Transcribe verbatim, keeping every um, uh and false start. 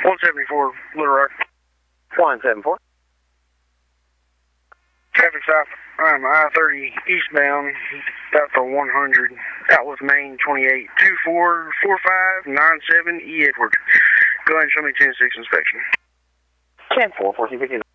one seventy-four, Little Rock. one seventy-four. Traffic stop. I'm I thirty eastbound, about for one hundred, out with Main twenty-eight, two four four five nine seven E Edward. Go ahead and show me ten six inspection. ten four, fourteen fifty-nine.